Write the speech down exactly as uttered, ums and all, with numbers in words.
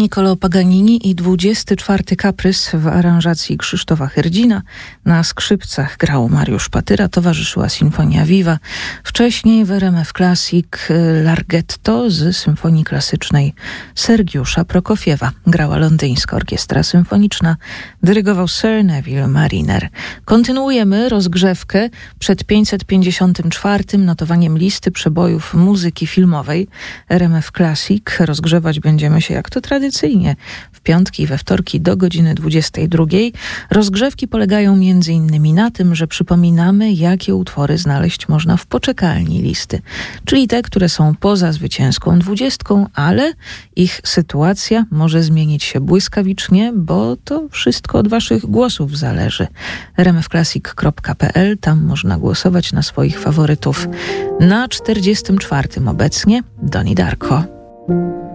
Niccolò Paganini i dwudziesty czwarty kaprys w aranżacji Krzysztofa Herdzina. Na skrzypcach grał Mariusz Patyra, towarzyszyła Sinfonia Viva. Wcześniej w R M F Classic Larghetto z symfonii klasycznej Sergiusza Prokofiewa. Grała Londyńska Orkiestra Symfoniczna, dyrygował Sir Neville Mariner. Kontynuujemy rozgrzewkę przed pięćset pięćdziesiątym czwartym notowaniem listy przebojów muzyki filmowej. R M F Classic. Rozgrzewać będziemy się jak to tradycyjnie w piątki i we wtorki do godziny dwudziestej drugiej. Rozgrzewki polegają między innymi na tym, że przypominamy, jakie utwory znaleźć można w poczekalni listy, czyli te, które są poza zwycięską dwudziestką, ale ich sytuacja może zmienić się błyskawicznie, bo to wszystko od waszych głosów zależy. r m f classic kropka p l, tam można głosować na swoich faworytów. Na czterdziestym czwartym obecnie Donnie Darko.